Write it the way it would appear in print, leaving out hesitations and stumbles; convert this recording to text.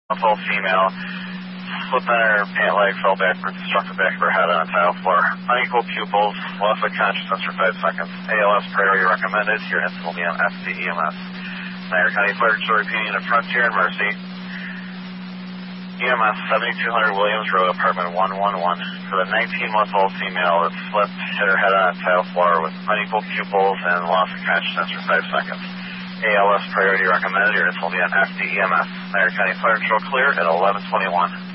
Full female, slipped on her pant leg, fell backwards, struck the back of her head on a tile floor. Unequal pupils, loss of consciousness for 5 seconds. ALS priority recommended. Your incident will be on FCEMS. Niagara County Fire Control repeating at Frontier and Mercy. EMS 7200 Williams Road, apartment 111. For the 19-month-old female that slipped, hit her head on a tile floor with unequal pupils and loss of consciousness for 5 seconds. ALS priority recommended. Your incident will be on FDEMS. Niagara County Fire Control clear at 11:21.